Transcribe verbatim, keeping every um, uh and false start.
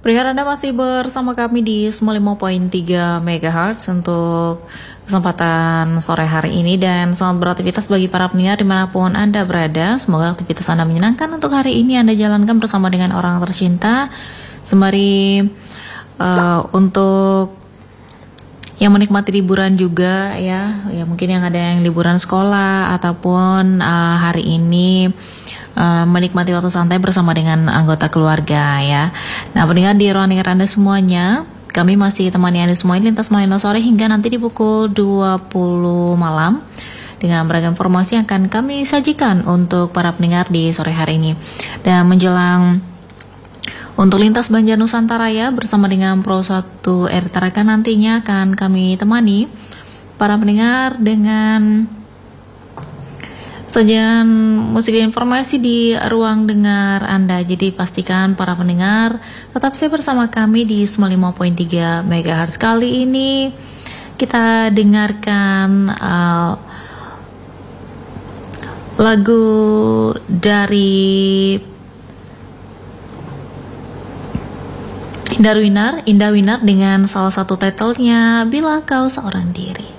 Pendengar, Anda masih bersama kami di sembilan puluh lima koma tiga megahertz untuk kesempatan sore hari ini, dan selamat beraktivitas bagi para pendengar dimanapun Anda berada. Semoga aktivitas Anda menyenangkan untuk hari ini Anda jalankan bersama dengan orang tercinta, sembari uh, untuk yang menikmati liburan juga ya, ya mungkin yang ada yang liburan sekolah ataupun uh, hari ini Uh, menikmati waktu santai bersama dengan anggota keluarga ya. Nah, pendengar di ruang dengar Anda semuanya, kami masih temani Anda semua lintas Malino sore hingga nanti di pukul dua puluh malam dengan beragam informasi yang akan kami sajikan untuk para pendengar di sore hari ini. Dan menjelang untuk lintas Banjar Nusantara ya, bersama dengan Pro satu R Tarakan nantinya akan kami temani para pendengar dengan sajian musik dan informasi di ruang dengar Anda. Jadi pastikan para pendengar tetap stay bersama kami di sembilan puluh lima koma tiga megahertz. Kali ini kita dengarkan uh, lagu dari Indah Winar, Indah Winar dengan salah satu titlenya Bila Kau Seorang Diri.